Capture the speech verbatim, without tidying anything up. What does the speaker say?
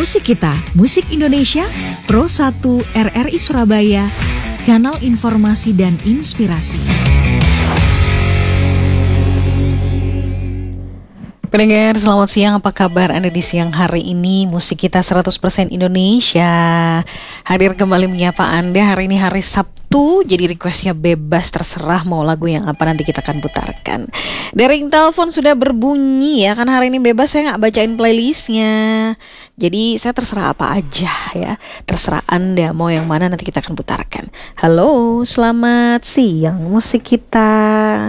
Musik Kita, Musik Indonesia, Pro satu R R I Surabaya, kanal informasi dan inspirasi. Pendengar, selamat siang. Apa kabar Anda di siang hari ini? Musik Kita seratus persen Indonesia hadir kembali menyapa Anda. Hari ini hari Sabtu, jadi requestnya bebas, terserah mau lagu yang apa nanti kita akan putarkan. Dering telepon sudah berbunyi ya, kan hari ini bebas, saya nggak bacain playlistnya. Jadi saya terserah apa aja ya, terserah Anda mau yang mana nanti kita akan putarkan. Halo, selamat siang Musik Kita.